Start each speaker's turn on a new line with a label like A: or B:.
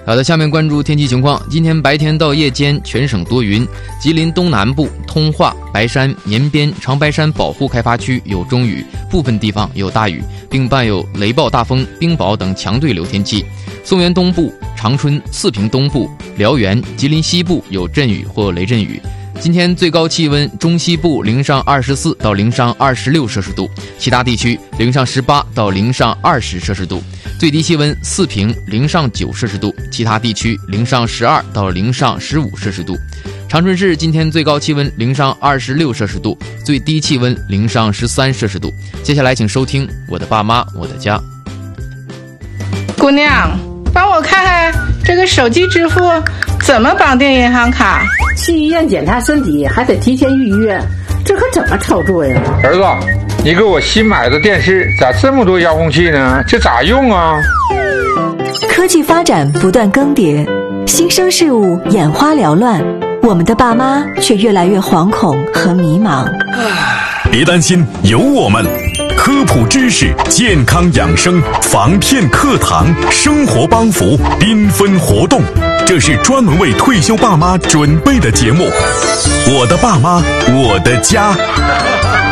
A: 好的，下面关注天气情况。今天白天到夜间全省多云，吉林东南部、通化、白山、延边、长白山保护开发区有中雨，部分地方有大雨，并伴有雷暴大风、冰雹等强对流天气。松原东部、长春、四平东部、辽源、吉林西部有阵雨或雷阵雨。今天最高气温，中西部零上24到零上26摄氏度，其他地区零上18到零上20摄氏度。最低气温，四平零上9摄氏度，其他地区零上12到零上15摄氏度。长春市今天最高气温零上26摄氏度，最低气温零上13摄氏度。接下来请收听《我的爸妈我的家》。
B: 姑娘，帮我看看这个手机支付怎么绑定银行卡？
C: 去医院检查身体还得提前预约，这可怎么操作呀？
D: 儿子，你给我新买的电视咋这么多遥控器呢？这咋用啊？
E: 科技发展不断更迭，新生事物眼花缭乱，我们的爸妈却越来越惶恐和迷茫。
F: 别担心，有我们。科普知识、健康养生、防骗课堂、生活帮扶、缤纷活动，这是专门为退休爸妈准备的节目。我的爸妈，我的家。